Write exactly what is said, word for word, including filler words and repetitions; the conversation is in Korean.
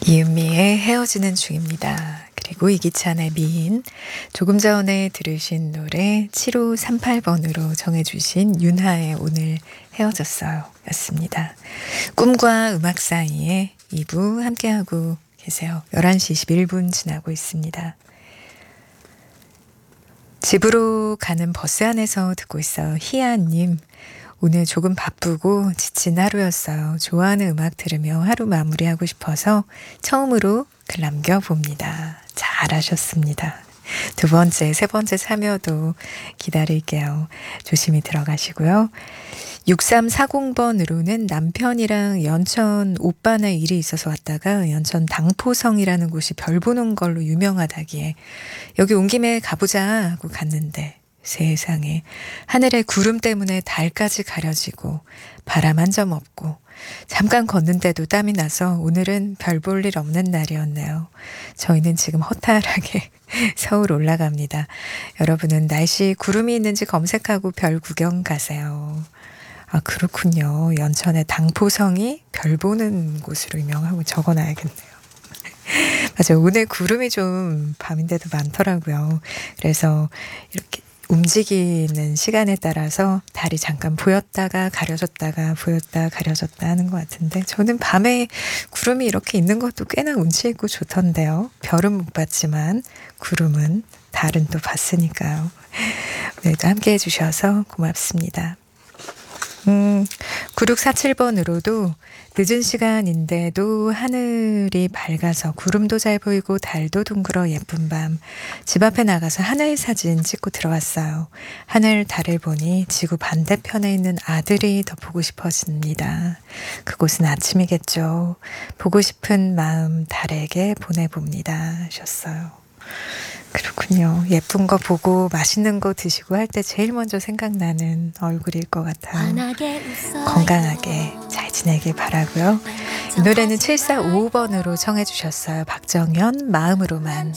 이은미의 헤어지는 중입니다. 그리고 이기찬의 미인, 조금 전에 들으신 노래 칠오삼팔 번으로 정해주신 윤하의 오늘 헤어졌어요 였습니다. 꿈과 음악 사이에 이 부 함께하고 계세요. 열한 시 이십일 분 지나고 있습니다. 집으로 가는 버스 안에서 듣고 있어요. 희아님, 오늘 조금 바쁘고 지친 하루였어요. 좋아하는 음악 들으며 하루 마무리하고 싶어서 처음으로 글 남겨봅니다. 잘하셨습니다. 두 번째, 세 번째 참여도 기다릴게요. 조심히 들어가시고요. 육삼사공 번으로는 남편이랑 연천 오빠네 일이 있어서 왔다가 연천 당포성이라는 곳이 별 보는 걸로 유명하다기에 여기 온 김에 가보자 하고 갔는데 세상에 하늘에 구름 때문에 달까지 가려지고 바람 한 점 없고 잠깐 걷는데도 땀이 나서 오늘은 별 볼 일 없는 날이었네요. 저희는 지금 허탈하게 서울 올라갑니다. 여러분은 날씨 구름이 있는지 검색하고 별 구경 가세요. 아, 그렇군요. 연천의 당포성이 별 보는 곳으로 유명하고 적어놔야겠네요. 맞아요. 오늘 구름이 좀 밤인데도 많더라고요. 그래서 이렇게 움직이는 시간에 따라서 달이 잠깐 보였다가 가려졌다가 보였다 가려졌다 하는 것 같은데 저는 밤에 구름이 이렇게 있는 것도 꽤나 운치 있고 좋던데요. 별은 못 봤지만 구름은 달은 또 봤으니까요. 오늘도 함께 해주셔서 고맙습니다. 음, 구육사칠 번으로도 늦은 시간인데도 하늘이 밝아서 구름도 잘 보이고 달도 둥글어 예쁜 밤. 집 앞에 나가서 하늘 사진 찍고 들어왔어요. 하늘 달을 보니 지구 반대편에 있는 아들이 더 보고 싶어집니다. 그곳은 아침이겠죠. 보고 싶은 마음 달에게 보내봅니다 하셨어요. 그렇군요. 예쁜 거 보고 맛있는 거 드시고 할 때 제일 먼저 생각나는 얼굴일 것 같아요. 건강하게 잘 지내길 바라고요. 이 노래는 칠사오오 번으로 청해 주셨어요. 박정현 마음으로만.